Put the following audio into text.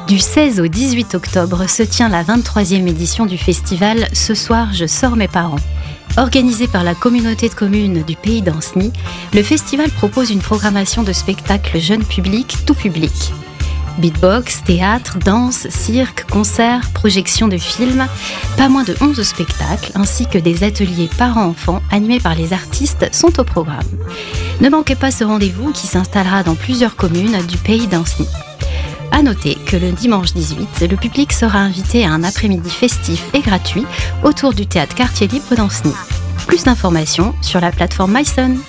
Du 16 au 18 octobre se tient la 23e édition du festival « Ce soir, je sors mes parents ». Organisé par la communauté de communes du Pays d'Ancenis, le festival propose une programmation de spectacles jeune public, tout public. Beatbox, théâtre, danse, cirque, concerts, projections de films, pas moins de 11 spectacles ainsi que des ateliers parents-enfants animés par les artistes sont au programme. Ne manquez pas ce rendez-vous qui s'installera dans plusieurs communes du Pays d'Ancenis. À noter que le dimanche 18, le public sera invité à un après-midi festif et gratuit autour du théâtre Quartier Libre d'Ancenis. Plus d'informations sur la plateforme mySun.